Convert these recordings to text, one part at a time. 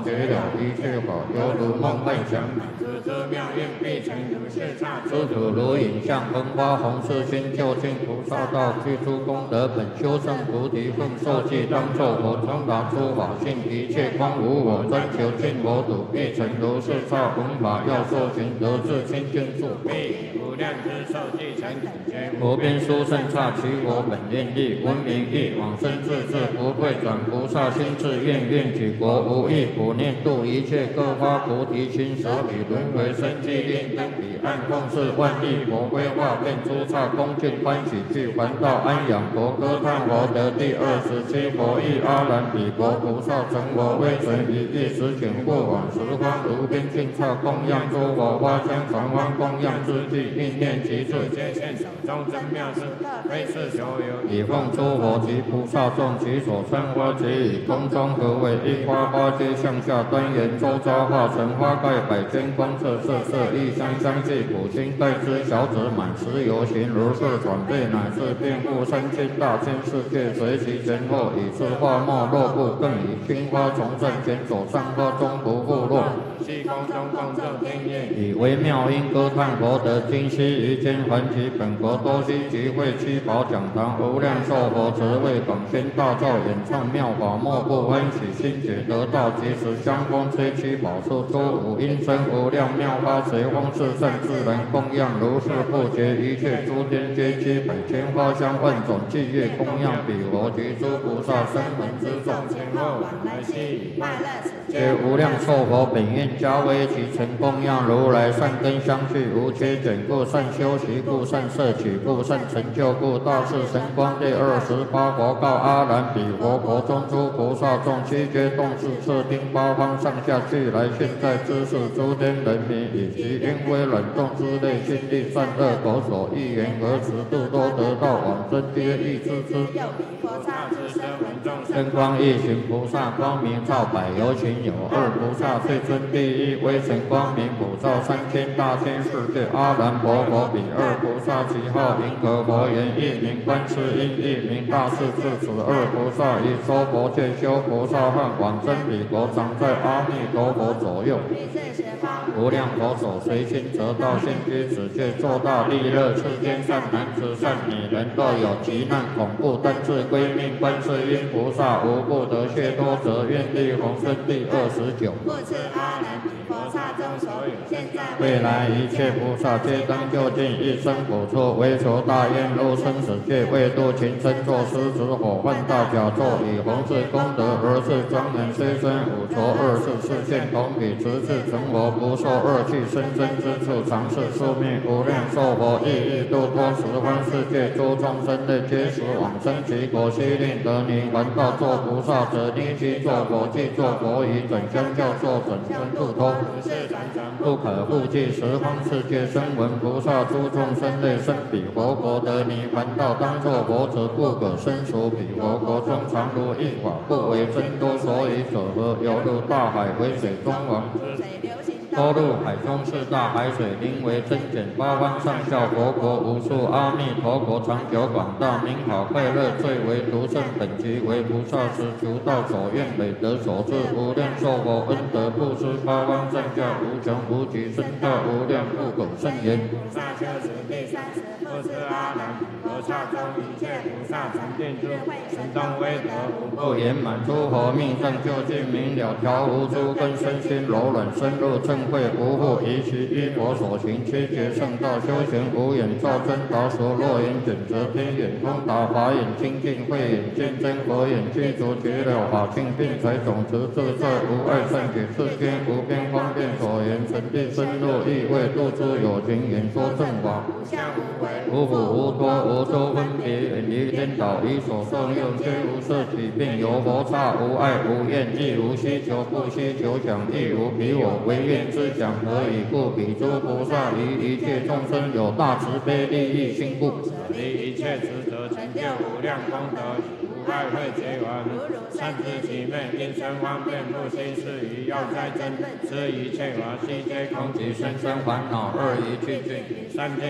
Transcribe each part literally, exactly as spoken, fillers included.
觉了一切法，犹如梦幻想。 诸诸妙运必成如是刹， 诸土如影像，恒发弘誓心，究竟菩萨道，具诸功德本，修正菩提分，受记当作佛，通达诸法性，一切光无我，专求尽我土，必成如是刹。闻法要受行，得至清净处， 必无量之受记成等觉。 无边殊胜刹，其我本愿力，闻名义，往生自至，不退转。菩萨心志愿，愿举国无异，普念度一切，各发菩提心，舍彼轮回生机，令灯彼岸，奉事万亿佛规划，遍诸刹，恭敬欢喜，具还道安养佛，歌叹佛得第二十七佛意，阿难彼国菩萨成佛威神，以一时显过往十方无边尽刹，供养诸佛花香常欢，供养之际，应念其罪， 皆现手中真妙事，非是所有。 以奉诸佛及菩萨众，其所参花皆以空中合为一花，花皆向下端严，周遭化成花盖，百千光色，色色异香，香气普心，盖之小子满十游行，如是转变，乃至遍覆三千大千世界，随其前后，以是花末落布，更以青花从正前走，上花中不复落。 虚空中共奏听乐， 以微妙音歌叹佛得今昔于间，还其本国多悉集会七宝讲堂，无量寿佛慈为广宣大造，演唱妙法，莫不欢喜心解得道，即时相逢吹七宝树，诸五音声无量妙法，随风四圣自然供养，如是不绝，一切诸天皆七百千花香万种伎乐供养彼佛及诸菩萨声闻之众， 前后往来悉以快乐此皆无量寿佛本愿加为其成供养如来善根相续，无缺减故，善修习故，善摄取故，善成就故，大士神光第二十八佛告阿难彼佛国中诸菩萨众，七觉动识摄听八方上下俱来，现在知识诸天人民，以及因为冷冻之类，心力善恶口所意言和持度，都得到往生皆亦知之。 又彼佛刹之声闻众身光一行菩萨光明照百有情有二菩萨最尊第一，微尘光明普照三千大千世界。阿难婆佛彼二菩萨，其号银河佛言，一名观世音，一名大势至。此二菩萨以说佛戒修菩萨汉，往生彼国，常在阿弥陀佛左右。无量佛手随心得道，现居此界，作大利乐。世间善男子善女人，若有急难恐怖，但自归命观世音菩萨，无不得解脱，则愿力弘生第二十九。 故知阿难彼佛刹中所有，现在未来一切菩萨皆当就近，一生补处，为求大愿，入生死界，为度群生，作狮子火犯大甲座，以弘誓功德而是庄严，虽生五浊二世，视现同彼，直至成佛，不受恶趣生生之处，常是宿命。无量寿佛亦欲度脱十方世界诸众生类，皆时往生其国，悉令得尼还道作菩萨者，令其作佛，即作佛以准相教作准生度脱。不可复计十方世界声闻菩萨诸众生类，生彼佛国得尼还道，当作佛者，不可生属彼佛国中，常如一法，不为真多，所以者何？犹如大海为水中王，多入海中是大海水，名为真简，八方上下佛国无数，阿弥陀国长久广大，名好快乐，最为独胜，本集为菩萨时，求道所愿，累得所至，无量寿佛恩德布施，八方上下无穷无极，深大无量不可胜言。 菩萨修持第三十，不知阿难菩萨中一切菩萨成定智慧，神通威德无不圆满，诸佛命正究竟明了，调无诸根，身心柔软，深入正慧，无复疑其依佛所行，七觉圣道修行，无眼照真达所，若眼准则天眼通达，法眼清净，慧眼见真，佛眼具足绝了法性，并财种子自在，无碍善解，世间无边方便所言，神地深入意味，度诸有情，演说正法， 无相无为， 无苦无脱，无周分别，远离颠倒，以所受用，虽无色起病，有佛刹，无爱无厌，亦无需求，不需求想，亦无彼我唯愿之想，何以故？彼诸菩萨于一切众生有大慈悲利益心故， 离一切执着，成就无量功德，无爱会结完，善知其昧，因生方便，不心是于要哉真，知一切法悉皆空， 即生生烦恼二一去尽， 三界中彼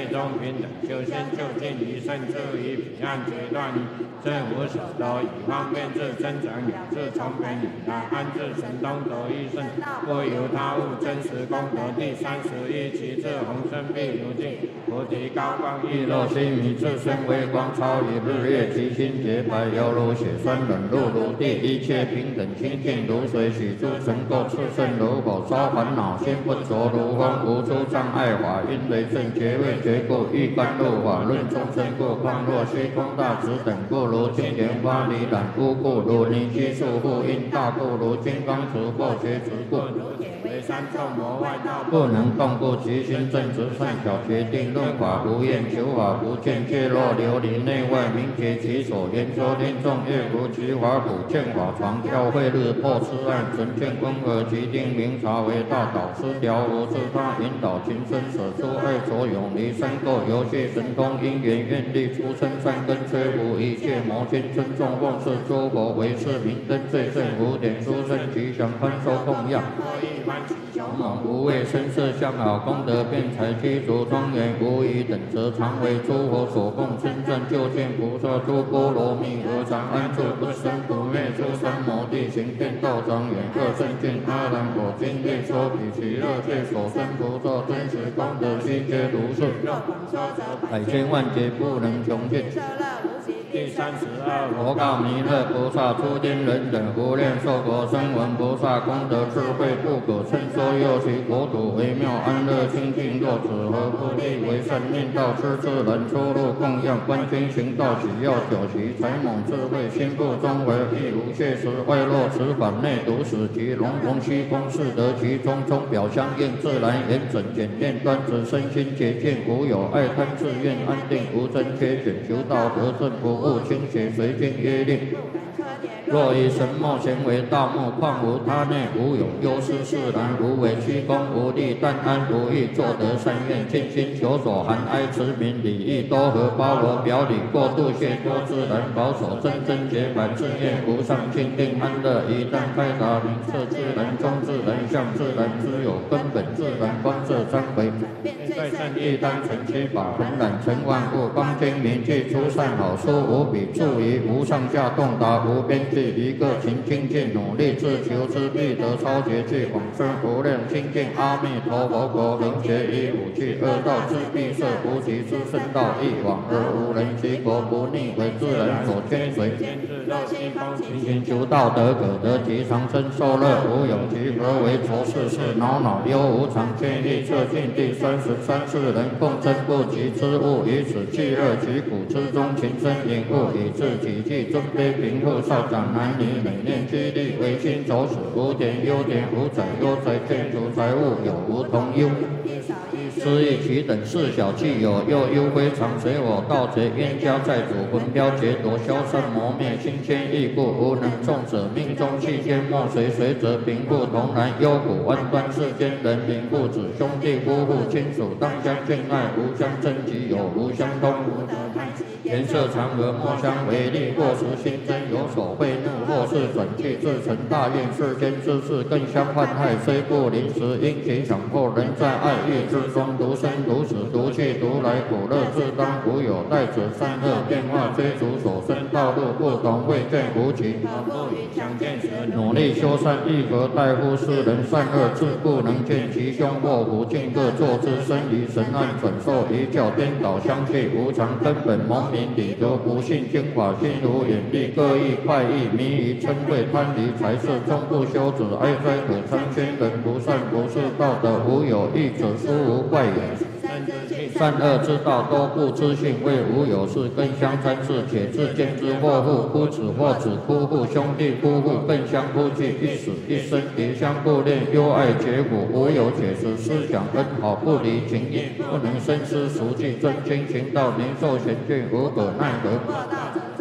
平等，修心就近于胜，处于彼岸决断于正无所得，以方便自增长养自从边以来，安自神通得一胜，不由他物，真实功德。第三十一，其智宏深譬如镜，菩提高光亦若星宇，自身微光超于日月，其心洁白，犹如血酸冷露如地，一切平等清净如水，许诸尘垢炽盛如火烧，烦恼心不着如风，无诸障碍法因雷震，觉位觉故，欲甘露法论众生故，况若虚空大直等故，如金莲花离染污故，如泥须束缚因大故，如金刚持破觉执故，如铁为三众魔外道不能动故，其心正直善巧决定论法无厌，求法不见，界若琉璃内外明觉其所，研究念众业如其法普见法常教会日破痴暗，纯见光而其定明察为大导师，调无自他引导情深舍出爱所永离三垢游戏神通因缘愿力出生三根摧伏一切魔心尊重奉事诸佛为是明灯最胜五点殊胜吉祥宽收供养，勇猛无畏身色相好功德辩才具足庄严无疑等则常为诸佛所供称赞究竟菩萨诸波罗蜜何常安住不生不灭诸三摩地行遍道庄严各圣境阿兰果经列说比其乐界所生菩萨真实功德悉皆如是，百千万劫不能穷尽。第三十二，佛告弥勒菩萨：诸天人等无量寿佛声闻菩萨功德智慧不可称说，又其国土微妙安乐清净，若此何不立为善念道，痴智人出入供养观经行道，喜要九习才猛智慧心不中为亦无切实，外若此法内独使其龙龙虚空是得其中，中表相应自然严整简练端直，身心洁净无有爱贪自愿安定无真缺选，求道得正不误清邪随经约令。若以神墨咸为大木，况无他内无有忧思释然，无为虚空无力，但安无欲，作得善愿，尽心求所含哀慈悯礼义多合，包罗表里，过度谢多自然，保守真真洁白，自愿无上清定安乐，一旦开达明彻自然中自然相自然之有根本自然观色三回，在圣义单纯七法，恒染成万物，光经明记出善好书，无比注疑，无上下洞达，无边际，一个勤精进努力自求之，必得超绝技，往生无量清净阿弥陀佛国，能学以武器，恶道之必摄，无极之圣道，一往而无人其国，不逆为自然所牵随，勤勤求道德可得其长生受乐，无有其何为愁事事，恼恼忧无常，见意彻尽。第三十三世人共争不及之物，以此气热其苦之中，情深隐悟，以致己计尊卑贫富少长男女，每念激励唯心走死，无点优点无载优载，建筑财物有无同忧。失意其等事小气有，又忧非常，随我盗贼冤家债主，魂标劫夺消散磨灭，心牵意故，无能众者命中气天莫随随则贫富同然，忧苦弯端世间人民父子兄弟夫妇亲属当相敬爱，无相争己有无相通，颜色常和莫相为利，或时心真有所慧怒，或是转去自成大愿，世间之事更相患害，虽不临时因其强迫，人在爱欲之中独生独死，独去独来，苦乐自当无有待者，善恶变化追逐所生道路不同，未见无情，不与相见时，努力修善亦何待乎世人善恶自不能见其凶祸福，尽各作之身于神暗转受一教颠倒相去无常，根本蒙民理得不信经法，心如眼闭，各异快意迷于嗔恚贪离财色，终不修止哀哉可参宣人不善不是道德，无有义者殊无怪也。善恶之道多不知性，为无有事更相参事，且自见之祸父夫子或子夫妇兄弟夫妇更相夫妻，一死一生别相顾恋，忧爱结果，无有解释思想恩好，不离情义，不能深思熟计，真经行道，年寿贤眷无可奈何。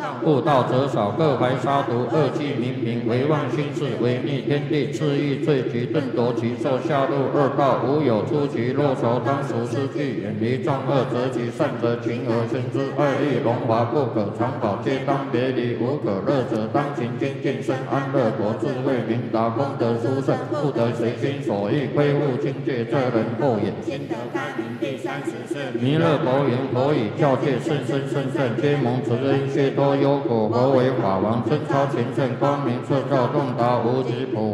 悟道者少，各怀杀毒，恶气冥冥，唯妄心事，违逆天地，恣意罪极，顿夺其寿，下入恶道，无有出其若熟，当属失据，远离众恶，择其善者，勤而行之，爱欲荣华不可长保，皆当别离，无可乐者，当勤精进，生安乐果，智慧明达，功德殊胜，不得随心所欲，亏误境界，这人后也。 心得开明第三十四弥勒佛言：佛以教戒甚深甚善，皆蒙慈恩，皆多忧苦。佛为法王，真超前圣，光明彻照，洞达无极普。